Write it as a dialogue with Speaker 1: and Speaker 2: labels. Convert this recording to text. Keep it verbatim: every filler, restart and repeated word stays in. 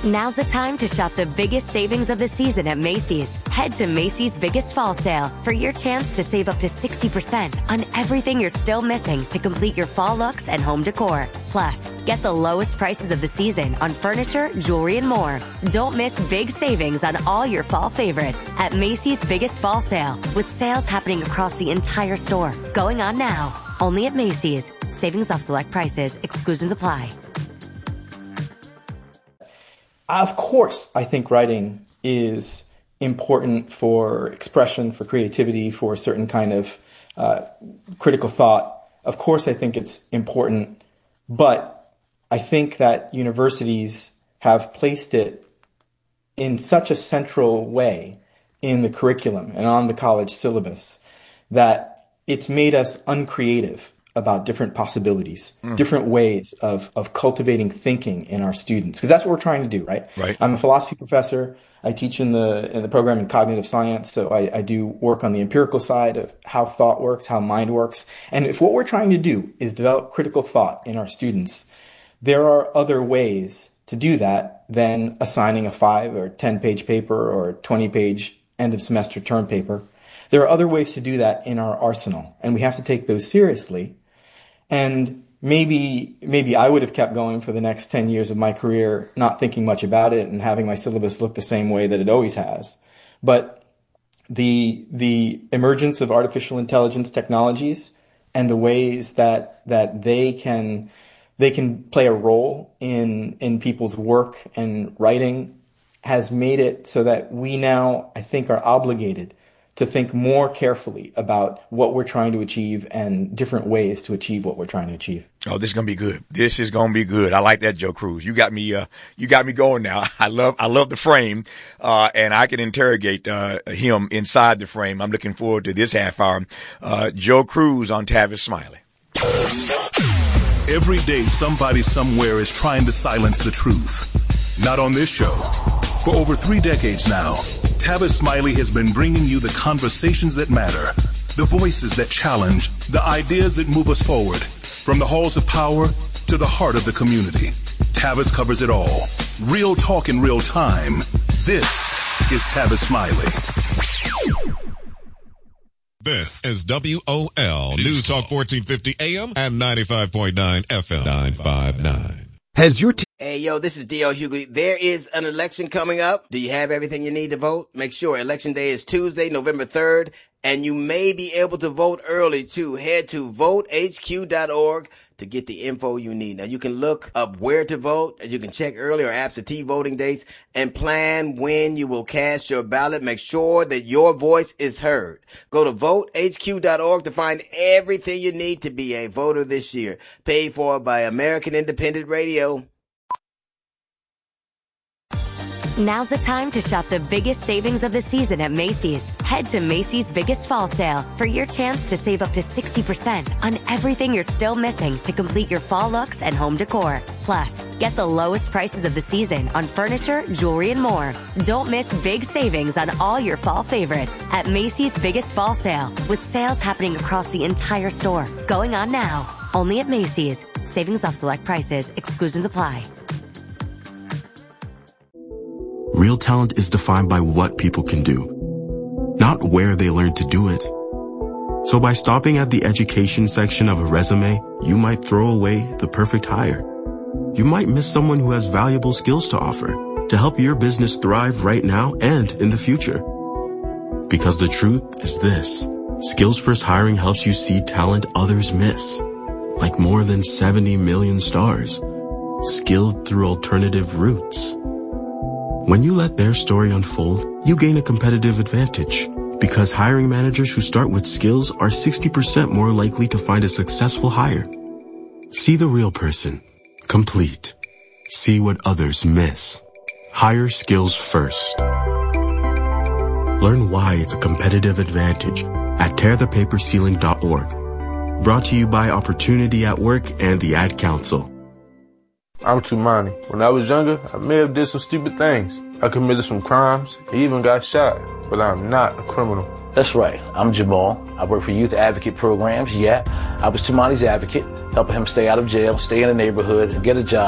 Speaker 1: Now's the time to shop the biggest savings of the season at Macy's. Head to Macy's Biggest Fall Sale for your chance to save up to sixty percent on everything you're still missing to complete your fall looks and home decor. Plus, get the lowest prices of the season on furniture, jewelry, and more. Don't miss big savings on all your fall favorites at Macy's Biggest Fall Sale, with sales happening across the entire store. Going on now. Only at Macy's. Savings off select prices. Exclusions apply.
Speaker 2: Of course, I think writing is important for expression, for creativity, for a certain kind of uh, critical thought. Of course, I think it's important, but I think that universities have placed it in such a central way in the curriculum and on the college syllabus that it's made us uncreative about different possibilities, mm. different ways of, of cultivating thinking in our students. Because that's what we're trying to do, right?
Speaker 3: Right.
Speaker 2: I'm a philosophy professor. I teach in the in the program in cognitive science. So I, I do work on the empirical side of how thought works, how mind works. And if what we're trying to do is develop critical thought in our students, there are other ways to do that than assigning a five or ten page paper or twenty page end of semester term paper. There are other ways to do that in our arsenal, and we have to take those seriously. And maybe maybe I would have kept going for the next ten years of my career, not thinking much about it and having my syllabus look the same way that it always has. But the the emergence of artificial intelligence technologies and the ways that that they can they can play a role in in people's work and writing has made it so that we now, I think, are obligated to think more carefully about what we're trying to achieve and different ways to achieve what we're trying to achieve.
Speaker 3: Oh, this is gonna be good. This is gonna be good. I like that, Joe Cruz. You got me. Uh, you got me going now. I love. I love the frame, uh, and I can interrogate uh, him inside the frame. I'm looking forward to this half hour. Uh, Joe Cruz on Tavis Smiley.
Speaker 4: Every day, somebody somewhere is trying to silence the truth. Not on this show. For over three decades now, Tavis Smiley has been bringing you the conversations that matter, the voices that challenge, the ideas that move us forward, from the halls of power to the heart of the community. Tavis covers it all. Real talk in real time. This is Tavis Smiley.
Speaker 5: This is W O L News Talk fourteen fifty A M and ninety-five point nine F M. nine five nine.
Speaker 6: Has your t-
Speaker 7: Hey, yo, this is D L Hughley. There is an election coming up. Do you have everything you need to vote? Make sure Election Day is Tuesday, November third, and you may be able to vote early, too. Head to vote H Q dot org to get the info you need. Now, you can look up where to vote, as you can check early or absentee voting dates, and plan when you will cast your ballot. Make sure that your voice is heard. Go to vote H Q dot org to find everything you need to be a voter this year. Paid for by American Independent Radio.
Speaker 1: Now's the time to shop the biggest savings of the season at Macy's. Head to Macy's Biggest Fall Sale for your chance to save up to sixty percent on everything you're still missing to complete your fall looks and home decor. Plus, get the lowest prices of the season on furniture, jewelry, and more. Don't miss big savings on all your fall favorites at Macy's Biggest Fall Sale, with sales happening across the entire store. Going on now. Only at Macy's. Savings off select prices. Exclusions apply.
Speaker 8: Real talent is defined by what people can do, not where they learn to do it. So by stopping at the education section of a resume, you might throw away the perfect hire. You might miss someone who has valuable skills to offer to help your business thrive right now and in the future. Because the truth is this: Skills First Hiring helps you see talent others miss, like more than seventy million stars, skilled through alternative routes. When you let their story unfold, you gain a competitive advantage, because hiring managers who start with skills are sixty percent more likely to find a successful hire. See the real person. Complete. See what others miss. Hire skills first. Learn why it's a competitive advantage at tear the paper ceiling dot org. Brought to you by Opportunity at Work and the Ad Council.
Speaker 9: I'm Tumani. When I was younger, I may have did some stupid things. I committed some crimes, I even got shot, but I'm not a criminal.
Speaker 10: That's right. I'm Jamal. I work for youth advocate programs. Yeah, I was Tumani's advocate, helping him stay out of jail, stay in the neighborhood, and get a job.